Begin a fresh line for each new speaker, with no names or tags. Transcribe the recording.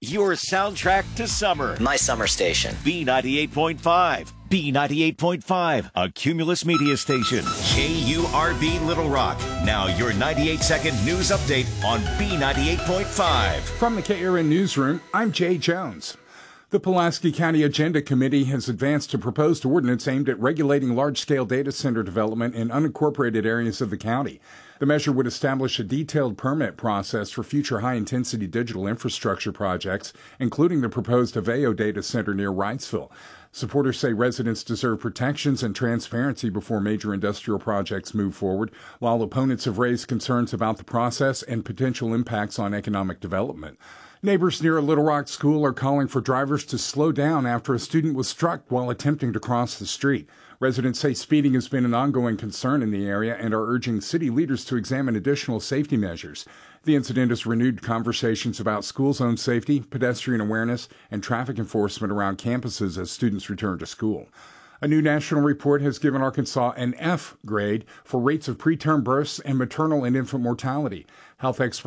your soundtrack to summer.
My summer station.
B98.5. B98.5, a Cumulus media station. KURB Little Rock. Now your 98-second news update on B98.5.
From the KRN Newsroom, I'm Jay Jones. The Pulaski County Agenda Committee has advanced a proposed ordinance aimed at regulating large-scale data center development in unincorporated areas of the county. The measure would establish a detailed permit process for future high-intensity digital infrastructure projects, including the proposed Aveo data center near Wrightsville. Supporters say residents deserve protections and transparency before major industrial projects move forward, while opponents have raised concerns about the process and potential impacts on economic development. Neighbors near a Little Rock school are calling for drivers to slow down after a student was struck while attempting to cross the street. Residents say speeding has been an ongoing concern in the area and are urging city leaders to examine additional safety measures. The incident has renewed conversations about school zone safety, pedestrian awareness, and traffic enforcement around campuses as students return to school. A new national report has given Arkansas an F grade for rates of preterm births and maternal and infant mortality. Health experts